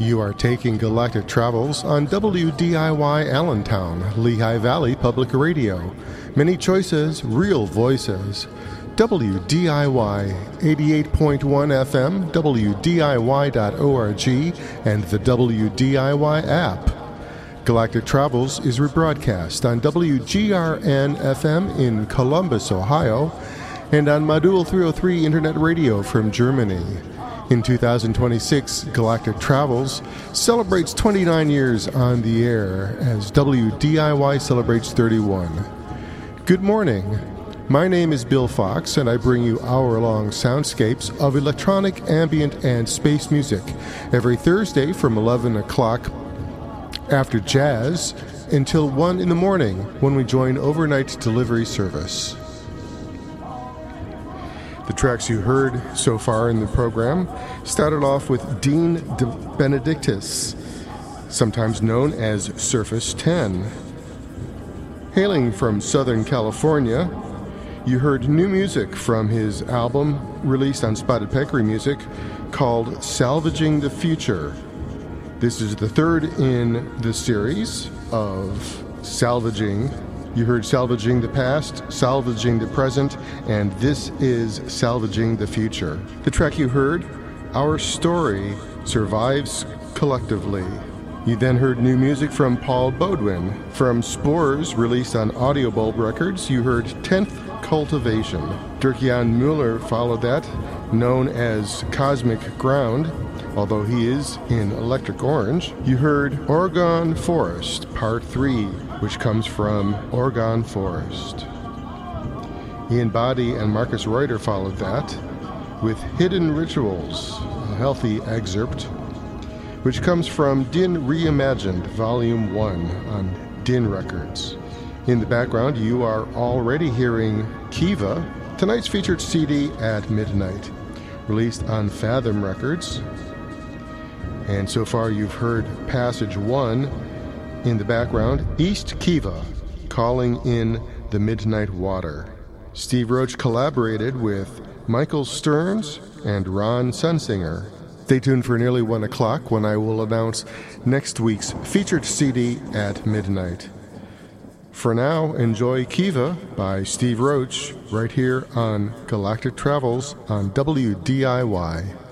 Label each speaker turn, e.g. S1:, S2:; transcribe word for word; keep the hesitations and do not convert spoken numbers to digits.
S1: You are taking Galactic Travels on W D I Y Allentown, Lehigh Valley Public Radio. Many choices, real voices. W D I Y eighty-eight point one F M, W D I Y dot org, and the W D I Y app. Galactic Travels is rebroadcast on W G R N F M in Columbus, Ohio, and on Modul three oh three Internet Radio from Germany. In two thousand twenty-six, Galactic Travels celebrates twenty-nine years on the air as W D I Y celebrates thirty-one. Good morning. My name is Bill Fox, and I bring you hour-long soundscapes of electronic, ambient, and space music every Thursday from eleven o'clock after jazz until one in the morning when we join overnight delivery service. The tracks you heard so far in the program started off with Dean De Benedictis, sometimes known as Surface ten. Hailing from Southern California, you heard new music from his album released on Spotted Peccary Music called Salvaging the Future. This is the third in the series of Salvaging. You heard Salvaging the Past, Salvaging the Present, and this is Salvaging the Future. The track you heard, Our Story Survives Collectively. You then heard new music from Paul Bodwin. From Spores, released on Audio Bulb Records, you heard tenth Cultivation. Dirk-Jan Mueller followed that, known as Cosmic Ground, although he is in Electric Orange. You heard Oregon Forest, Part three, which comes from Oregon Forest. Ian Boddy and Marcus Reuter followed that with Hidden Rituals, a healthy excerpt, which comes from Din Reimagined, Volume one on Din Records. In the background, you are already hearing Kiva, tonight's featured C D at midnight, released on Fathom Records. And so far you've heard Passage one. In the background, East Kiva, Calling in the Midnight Water. Steve Roach collaborated with Michael Stearns and Ron Sunsinger. Stay tuned for nearly one o'clock when I will announce next week's featured C D at midnight. For now, enjoy Kiva by Steve Roach right here on Galactic Travels on W D I Y.